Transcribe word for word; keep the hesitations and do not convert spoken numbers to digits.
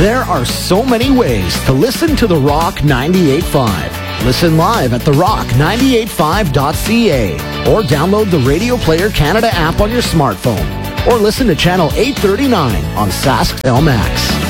There are so many ways to listen to The Rock ninety-eight point five. Listen live at the rock nine eight five dot c a or download the Radio Player Canada app on your smartphone or listen to Channel eight thirty-nine on Sask Telmax.